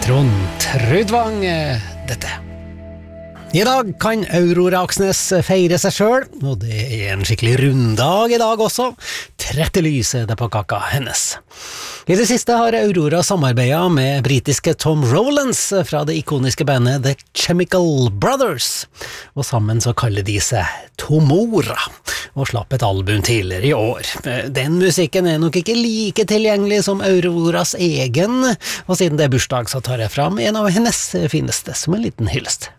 Trond Trudvang, dette. I dag kan Aurora Aksnes feire seg selv, og det er en skikkelig runddag i dag også. 30 lys er det på kaka hennes. I det siste har Aurora samarbeidet med britiske Tom Rowlands fra det ikoniske bandet The Chemical Brothers, og sammen så kaller de seg Tomora, og slapp et album tidligere i år. Den musikken er nok ikke like tilgjengelig som Auroras egen, og siden det er bursdag så tar jeg fram en av hennes fineste som en liten hyllest.